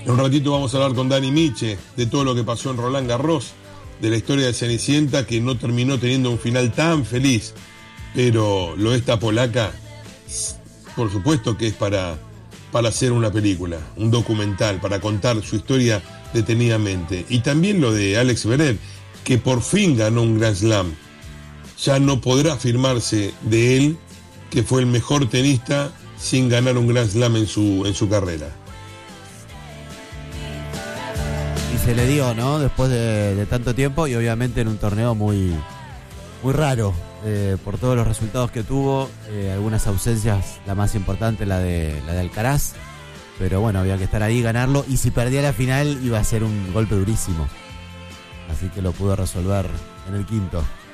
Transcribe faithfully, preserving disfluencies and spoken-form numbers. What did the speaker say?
En un ratito vamos a hablar con Dani Miche de todo lo que pasó en Roland Garros, de la historia de Cenicienta, que no terminó teniendo un final tan feliz, pero lo de esta polaca, por supuesto que es para, para hacer una película, un documental, para contar su historia detenidamente. Y también lo de Alex Zverev, que por fin ganó un Grand Slam. Ya no podrá afirmarse de él que fue el mejor tenista sin ganar un Grand Slam en su, en su carrera. Y se le dio, ¿no? Después de, de tanto tiempo y obviamente en un torneo muy, muy raro eh, por todos los resultados que tuvo, eh, algunas ausencias, la más importante la de, la de Alcaraz, pero bueno, había que estar ahí y ganarlo, y si perdía la final iba a ser un golpe durísimo, así que lo pudo resolver en el quinto.